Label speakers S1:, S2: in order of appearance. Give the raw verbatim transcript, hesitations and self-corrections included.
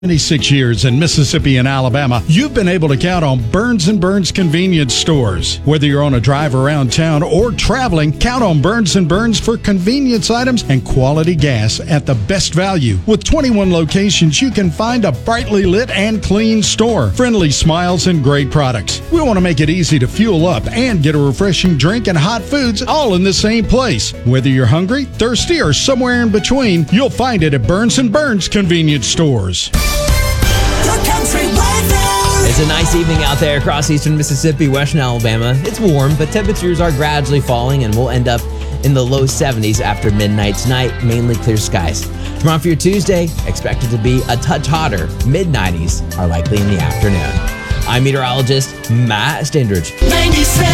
S1: twenty-six years in Mississippi and Alabama, you've been able to count on Burns and Burns convenience stores. Whether you're on a drive around town or traveling, count on Burns and Burns for convenience items and quality gas at the best value. With twenty-one locations, you can find a brightly lit and clean store, friendly smiles, and great products. We want to make it easy to fuel up and get a refreshing drink and hot foods all in the same place. Whether you're hungry, thirsty, or somewhere in between, you'll find it at Burns and Burns convenience stores.
S2: It's a nice evening out there across eastern Mississippi, western Alabama. It's warm, but temperatures are gradually falling, and we'll end up in the low seventies after midnight tonight. Mainly clear skies. Tomorrow for your Tuesday, expected to be a touch hotter. mid nineties are likely in the afternoon. I'm meteorologist Matt Stindridge.